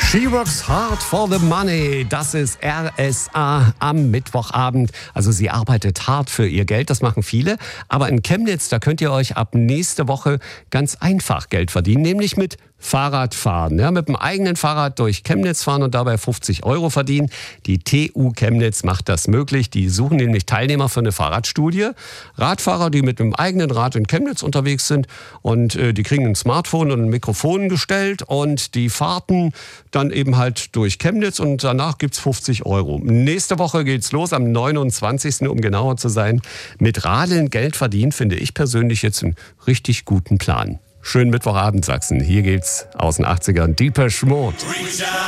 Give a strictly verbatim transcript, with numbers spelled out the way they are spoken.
She works hard for the money. Das ist R S A am Mittwochabend. Also sie arbeitet hart für ihr Geld, das machen viele. Aber in Chemnitz, da könnt ihr euch ab nächste Woche ganz einfach Geld verdienen, nämlich mit Fahrradfahren. Ja, mit dem eigenen Fahrrad durch Chemnitz fahren und dabei fünfzig Euro verdienen. Die T U Chemnitz macht das möglich. Die suchen nämlich Teilnehmer für eine Fahrradstudie. Radfahrer, die mit dem eigenen Rad in Chemnitz unterwegs sind und äh, die kriegen ein Smartphone und ein Mikrofon gestellt und die Fahrten dann eben halt durch Chemnitz und danach gibt's fünfzig Euro. Nächste Woche geht's los, am neunundzwanzigsten um genauer zu sein. Mit Radeln Geld verdienen, finde ich persönlich jetzt einen richtig guten Plan. Schönen Mittwochabend, Sachsen. Hier geht's aus den achtzigern. Depeche Mode.